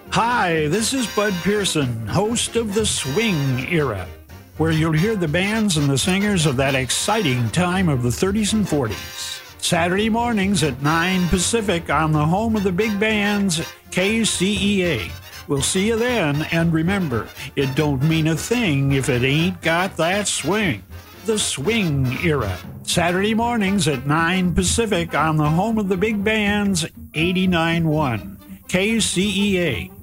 Hi, this is Bud Pearson, host of The Swing Era, where you'll hear the bands and the singers of that exciting time of the 30s and 40s. Saturday mornings at 9 Pacific on the home of the big bands, KCEA. We'll see you then, and remember, it don't mean a thing if it ain't got that swing. The Swing Era. Saturday mornings at 9 Pacific on the home of the big bands, 89.1 KCEA.